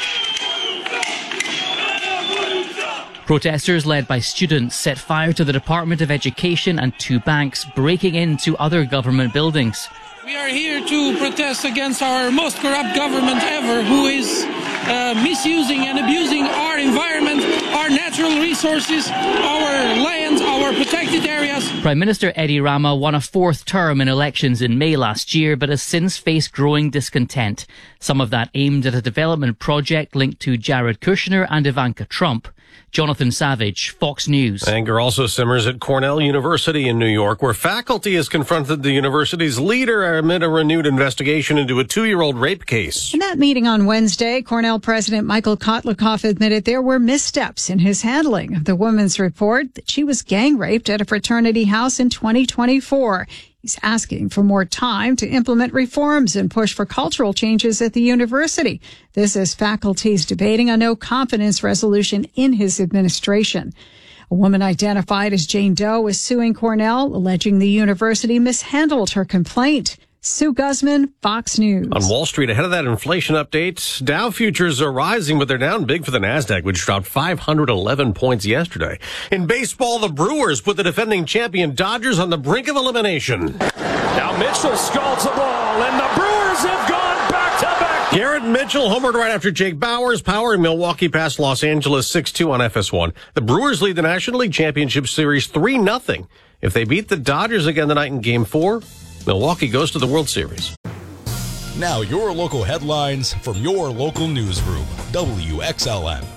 Protesters led by students set fire to the Department of Education and two banks, breaking into other government buildings. We are here to protest against our most corrupt government ever, who is uh, misusing and abusing our environment, our natural resources, our lands, our protected areas. Prime Minister Edi Rama won a fourth term in elections in May last year, but has since faced growing discontent. Some of that aimed at a development project linked to Jared Kushner and Ivanka Trump. Jonathan Savage, Fox News. Anger also simmers at Cornell University in New York, where faculty has confronted the university's leader amid a renewed investigation into a two-year-old rape case. In that meeting on Wednesday, Cornell President Michael Kotlikoff admitted there were missteps in his handling of the woman's report that she was gang raped at a fraternity house in twenty twenty-four. He's asking for more time to implement reforms and push for cultural changes at the university. This as faculty's debating a no-confidence resolution in his administration. A woman identified as Jane Doe is suing Cornell, alleging the university mishandled her complaint. Sue Guzman, Fox News. On Wall Street, ahead of that inflation update, Dow futures are rising, but they're down big for the NASDAQ, which dropped five hundred eleven points yesterday. In baseball, the Brewers put the defending champion Dodgers on the brink of elimination. Now Mitchell scalds the ball, and the Brewers have gone back-to-back. Garrett Mitchell homered right after Jake Bauers. Power in Milwaukee past Los Angeles six two on F S one. The Brewers lead the National League Championship Series three nothing. If they beat the Dodgers again tonight in Game four, Milwaukee goes to the World Series. Now your local headlines from your local newsroom, W X L M.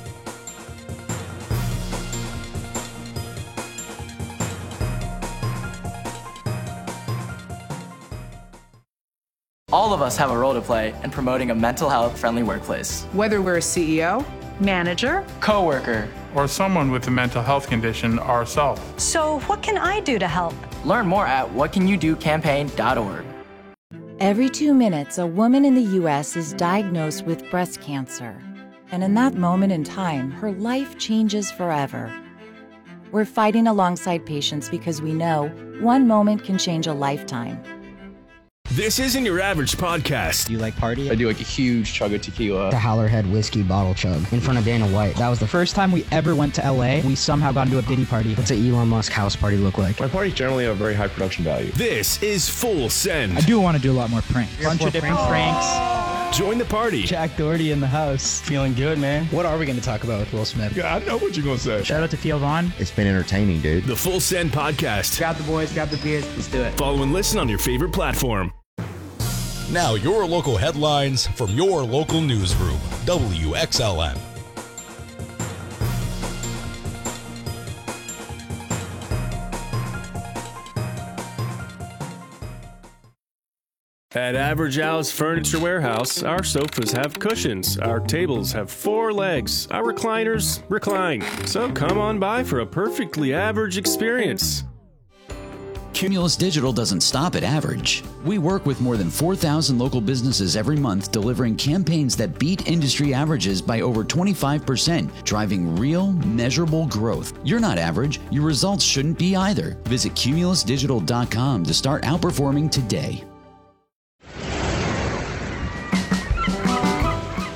All of us have a role to play in promoting a mental health friendly workplace. Whether we're a C E O, manager, coworker, or someone with a mental health condition ourselves. So what can I do to help? Learn more at what can you do campaign dot org. Every two minutes, a woman in the U S is diagnosed with breast cancer. And in that moment in time, her life changes forever. We're fighting alongside patients because we know one moment can change a lifetime. This isn't your average podcast. Do you like party? I do like a huge chug of tequila. The Howlerhead whiskey bottle chug in front of Dana White. That was the first time we ever went to L A. We somehow got into a Diddy party. What's an Elon Musk house party look like? My parties generally have very high production value. This is Full Send. I do want to do a lot more pranks. A bunch of different pranks. Join the party. Jack Doherty in the house. Feeling good, man. What are we going to talk about with Will Smith? Yeah, I know what you're going to say. Shout out to Theo Vaughn. It's been entertaining, dude. The Full Send podcast. Grab the boys, grab the beers. Let's do it. Follow and listen on your favorite platform. Now your local headlines from your local newsroom, W X L M. At Average Al's Furniture Warehouse, our sofas have cushions, our tables have four legs, our recliners recline. So come on by for a perfectly average experience. Cumulus Digital doesn't stop at average. We work with more than four thousand local businesses every month, delivering campaigns that beat industry averages by over twenty-five percent, driving real, measurable growth. You're not average. Your results shouldn't be either. Visit cumulus digital dot com to start outperforming today.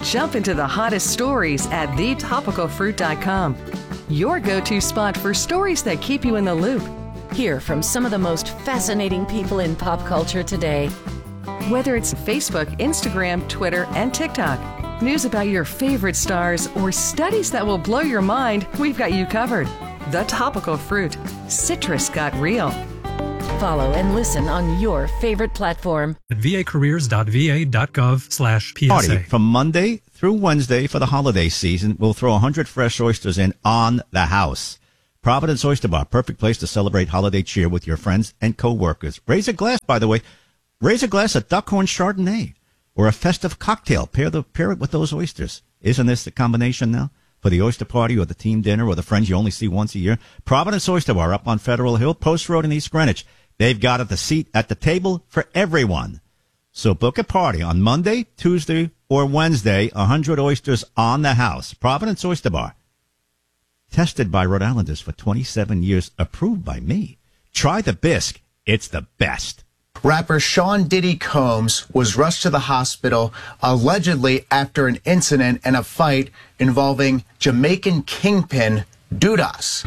Jump into the hottest stories at the topical fruit dot com. Your go-to spot for stories that keep you in the loop. Hear from some of the most fascinating people in pop culture today. Whether it's Facebook, Instagram, Twitter, and TikTok, news about your favorite stars, or studies that will blow your mind, we've got you covered. The Topical Fruit. Citrus got real. Follow and listen on your favorite platform. At vacareers.va.gov slash PSA. Party from Monday through Wednesday for the holiday season. We'll throw one hundred fresh oysters in on the house. Providence Oyster Bar, perfect place to celebrate holiday cheer with your friends and co-workers. Raise a glass, by the way. Raise a glass of Duckhorn Chardonnay or a festive cocktail. Pair the pair it with those oysters. Isn't this the combination now? For the oyster party or the team dinner or the friends you only see once a year. Providence Oyster Bar up on Federal Hill, Post Road in East Greenwich. They've got at the seat at the table for everyone. So book a party on Monday, Tuesday, or Wednesday. one hundred oysters on the house. Providence Oyster Bar. Tested by Rhode Islanders for twenty-seven years. Approved by me. Try the bisque. It's the best. Rapper Sean Diddy Combs was rushed to the hospital allegedly after an incident and a fight involving Jamaican kingpin Dudas.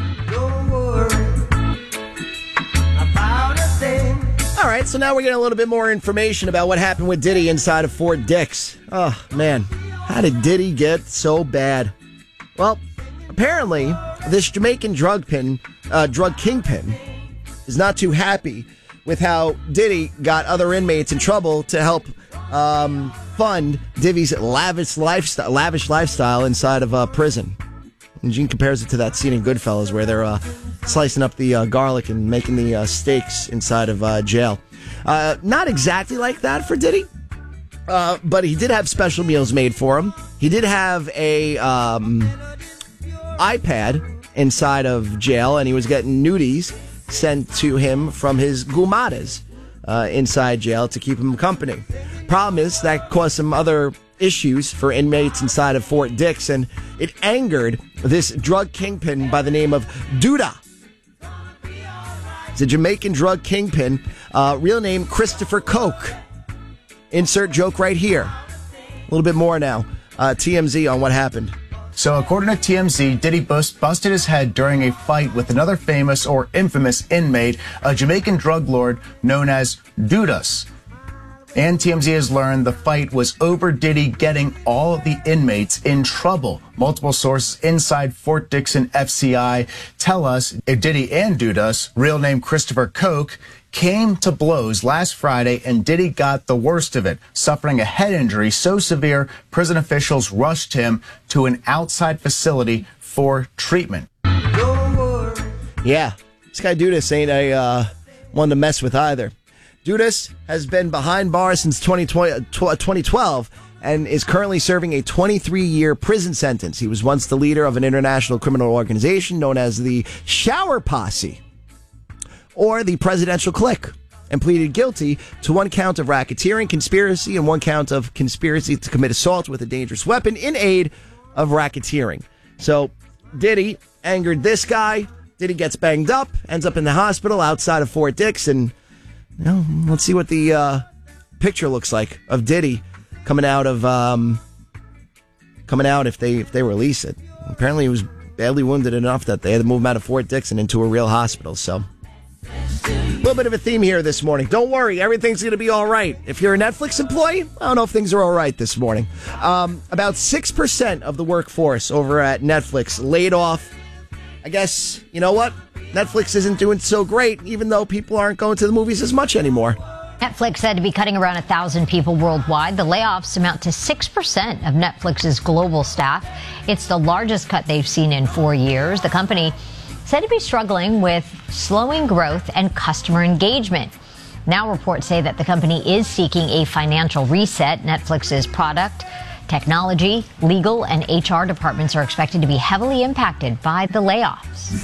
All right, so now we're getting a little bit more information about what happened with Diddy inside of Fort Dix. Oh, man, how did Diddy get so bad? Well, apparently, this Jamaican drug pin, uh, drug kingpin is not too happy with how Diddy got other inmates in trouble to help um, fund Diddy's lavish lifestyle, lavish lifestyle inside of uh, prison. And Gene compares it to that scene in Goodfellas where they're uh, slicing up the uh, garlic and making the uh, steaks inside of uh, jail. Uh, not exactly like that for Diddy, uh, but he did have special meals made for him. He did have a um, iPad inside of jail, and he was getting nudies sent to him from his gumadas uh, inside jail to keep him company. Problem is that caused some other issues for inmates inside of Fort Dix, and it angered this drug kingpin by the name of Duda. He's a Jamaican drug kingpin, uh, real name Christopher Coke. Insert joke right here. A little bit more now. Uh, T M Z on what happened. So according to T M Z, Diddy bust, busted his head during a fight with another famous or infamous inmate, a Jamaican drug lord known as Dudas. And T M Z has learned the fight was over Diddy getting all of the inmates in trouble. Multiple sources inside Fort Dixon F C I tell us if Diddy and Dudas, real name Christopher Coke, came to blows last Friday and Diddy got the worst of it, suffering a head injury so severe prison officials rushed him to an outside facility for treatment. Yeah, this guy Dudas ain't a uh, one to mess with either. Dudas has been behind bars since twenty twelve and is currently serving a twenty-three year prison sentence. He was once the leader of an international criminal organization known as the Shower Posse, or the Presidential Clique, and pleaded guilty to one count of racketeering, conspiracy, and one count of conspiracy to commit assault with a dangerous weapon in aid of racketeering. So Diddy angered this guy. Diddy gets banged up, ends up in the hospital outside of Fort Dix, and you know, let's see what the uh, picture looks like of Diddy coming out of um, coming out if they if they release it. Apparently, he was badly wounded enough that they had to move him out of Fort Dix and into a real hospital. So, a little bit of a theme here this morning. Don't worry, everything's going to be all right. If you're a Netflix employee, I don't know if things are all right this morning. Um, about six percent of the workforce over at Netflix laid off. I guess, you know what? Netflix isn't doing so great, even though people aren't going to the movies as much anymore. Netflix said to be cutting around one thousand people worldwide. The layoffs amount to six percent of Netflix's global staff. It's the largest cut they've seen in four years. The company said to be struggling with slowing growth and customer engagement. Now reports say that the company is seeking a financial reset. Netflix's product, technology, legal, and H R departments are expected to be heavily impacted by the layoffs.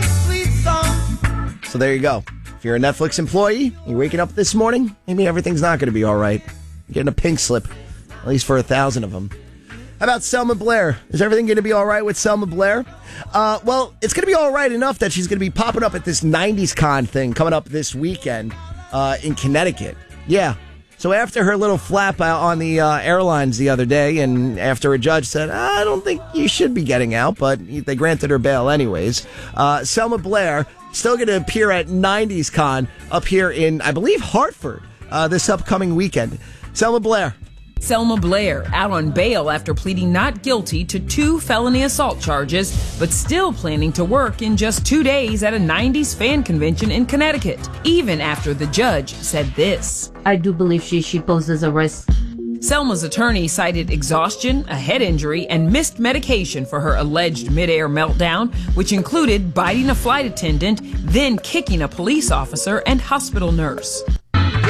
So there you go. If you're a Netflix employee, you're waking up this morning, maybe everything's not going to be all right. You're getting a pink slip, at least for a thousand of them. How about Selma Blair? Is everything going to be all right with Selma Blair? Uh, well, it's going to be all right enough that she's going to be popping up at this nineties con thing coming up this weekend uh, in Connecticut. Yeah. So after her little flap out on the uh, airlines the other day, and after a judge said, I don't think you should be getting out, but they granted her bail anyways, uh, Selma Blair still going to appear at nineties Con up here in, I believe, Hartford uh, this upcoming weekend. Selma Blair. Selma Blair out on bail after pleading not guilty to two felony assault charges, but still planning to work in just two days at a nineties fan convention in Connecticut, even after the judge said this. I do believe she, she poses a risk. Selma's attorney cited exhaustion, a head injury, and missed medication for her alleged midair meltdown, which included biting a flight attendant, then kicking a police officer and hospital nurse.